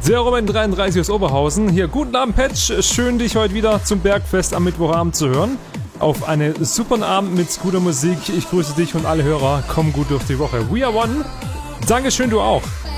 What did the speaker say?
Der Robin 33 aus Oberhausen. Hier, guten Abend, Patch. Schön, dich heute wieder zum Bergfest am Mittwochabend zu hören. Auf einen super Abend mit guter Musik. Ich grüße dich und alle Hörer. Komm gut durch die Woche. We are one. Dankeschön, du auch.